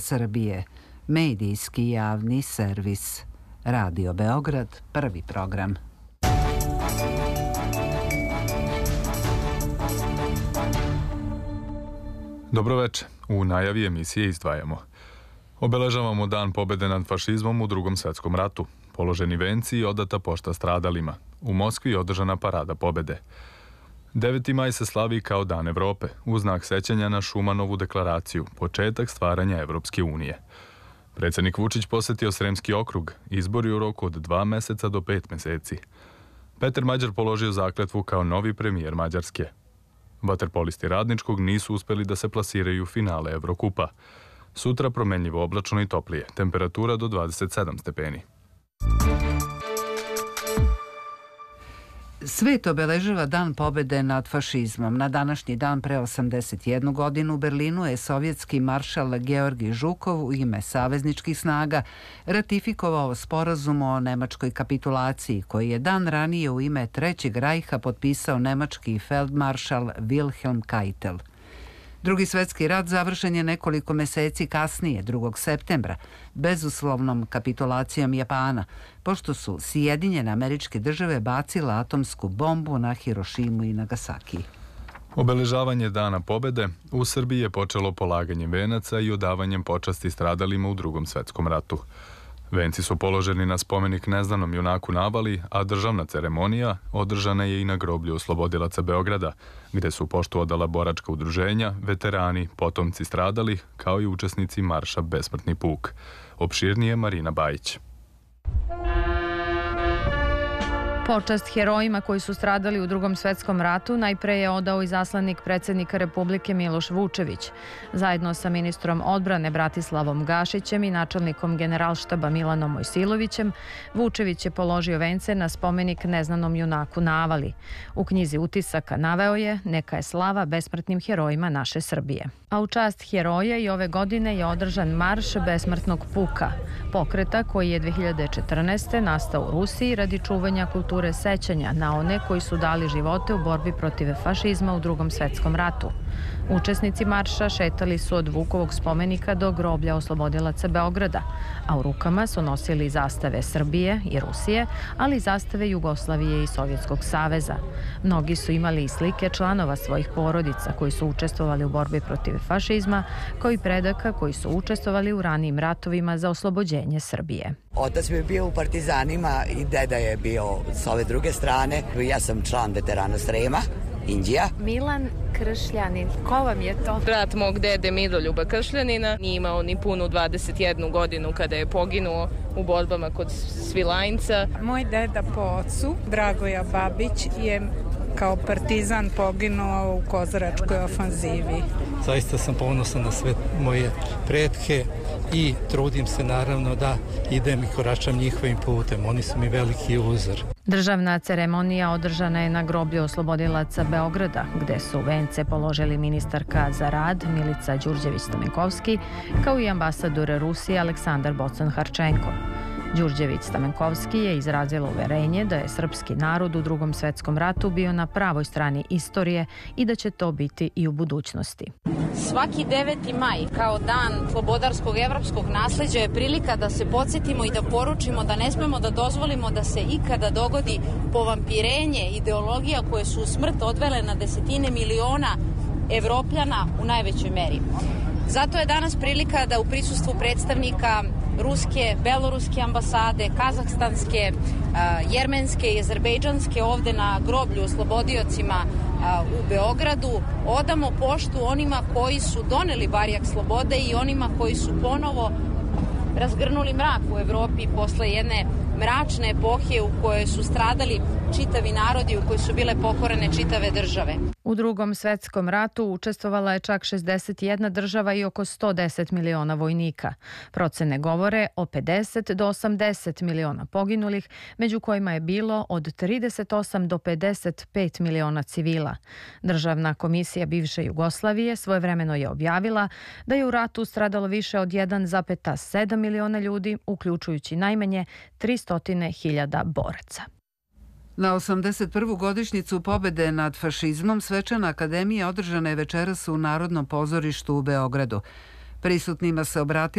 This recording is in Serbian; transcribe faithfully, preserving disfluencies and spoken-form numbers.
Srbije, medijski javni servis. Radio Beograd, prvi program. Dobroveče. U najavi emisije izdvajamo. Obeležavamo Dan pobede nad fašizmom u Drugom svetskom ratu. Položeni venci i odata pošta stradalima. U Moskvi je održana parada pobede. deveti maj se slavi kao Dan Evrope, u znak sećanja na Šumanovu deklaraciju, početak stvaranja Evropske unije. Predsjednik Vučić posetio Sremski okrug, izbori u roku od dva meseca do pet meseci. Petar Mađar položio zakletvu kao novi premijer Mađarske. Vaterpolisti Radničkog nisu uspeli da se plasiraju u finale Evrokupa. Sutra promenljivo oblačno i toplije, temperatura do dvadeset sedam stepeni. Svet obeležava Dan pobede nad fašizmom. Na današnji dan pre osamdeset jednu godinu u Berlinu je sovjetski maršal Georgij Žukov u ime savezničkih snaga ratifikovao sporazum o nemačkoj kapitulaciji, koji je dan ranije u ime Trećeg rajha potpisao nemački feldmaršal Wilhelm Keitel. Drugi svetski rat završen je nekoliko meseci kasnije, drugog septembra, bezuslovnom kapitulacijom Japana, pošto su Sjedinjene Američke Države bacile atomsku bombu na Hirošimu i Nagasaki. Obeležavanje Dana pobede u Srbiji je počelo polaganjem venaca i odavanjem počasti stradalima u Drugom svetskom ratu. Venci su položeni na spomenik neznanom junaku Navali, a državna ceremonija održana je i na groblju oslobodilaca Beograda, gde su poštu odala boračka udruženja, veterani, potomci stradalih, kao i učesnici marša Besmrtni puk. Opširnije Marina Bajić. Počast herojima koji su stradali u Drugom svetskom ratu najpre je odao izaslanik predsjednika Republike Miloš Vučević. Zajedno sa ministrom odbrane Bratislavom Gašićem i načelnikom generalštaba Milanom Mojsilovićem, Vučević je položio vence na spomenik neznanom junaku Navali. U knjizi utisaka naveo je: "Neka je slava besmrtnim herojima naše Srbije." A u čast heroja i ove godine je održan marš Besmrtnog puka, pokreta koji je dve hiljade četrnaeste. nastao u Rusiji radi čuvanja kulture sećanja na one koji su dali živote u borbi protiv fašizma u Drugom svetskom ratu. Učesnici marša šetali su od Vukovog spomenika do groblja oslobodilaca Beograda, a u rukama su nosili zastave Srbije i Rusije, ali i zastave Jugoslavije i Sovjetskog saveza. Mnogi su imali i slike članova svojih porodica koji su učestvovali u borbi protiv fašizma, kao i predaka koji su učestvovali u ranijim ratovima za oslobođenje Srbije. Otac mi je bio u partizanima i deda je bio s ove druge strane. Ja sam član veterana Srema, Indija. Milan Kršljanin. Ko vam je to? Brat mog dede Midoljuba Kršljanina. Nije imao ni punu dvadeset jednu godinu kada je poginuo u borbama kod Svilajnca. Moj deda po ocu, Dragoja Babić, je kao partizan poginuo u Kozaračkoj ofanzivi. Zaista sam ponosan na sve moje pretke i trudim se naravno da idem i koračam njihovim putem. Oni su mi veliki uzor. Državna ceremonija održana je na groblju oslobodilaca Beograda, gde su vence položili ministarka za rad Milica Đurđević-Stamenkovski, kao i ambasador Rusije Aleksandar Bocan-Harčenko. Đurđević-Stamenkovski je izrazila uverenje da je srpski narod u Drugom svetskom ratu bio na pravoj strani istorije i da će to biti i u budućnosti. Svaki deveti maj kao dan slobodarskog evropskog nasleđa je prilika da se podsjetimo i da poručimo da ne smemo da dozvolimo da se ikada dogodi povampirenje ideologija koje su u smrt odvele na desetine miliona Evropljana u najvećoj meri. Zato je danas prilika da u prisustvu predstavnika ruske, beloruske ambasade, kazahstanske, jermenske i azerbejdžanske ovde na groblju oslobodiocima u Beogradu odamo poštu onima koji su doneli barjak slobode i onima koji su ponovo razgrnuli mrak u Evropi posle jedne mračne epohe u kojoj su stradali čitavi narodi, u kojoj su bile pokorene čitave države. U Drugom svetskom ratu učestvovala je čak šezdeset jedna država i oko sto deset miliona vojnika. Procene govore o pedeset do osamdeset miliona poginulih, među kojima je bilo od trideset osam do pedeset pet miliona civila. Državna komisija bivše Jugoslavije svojevremeno je objavila da je u ratu stradalo više od jedan zarez sedam miliona ljudi, uključujući najmanje tristo hiljada boraca. Na osamdeset prvu godišnjicu pobede nad fašizmom Svečana akademija održana je večeras u Narodnom pozorištu u Beogradu. Prisutnima se obratila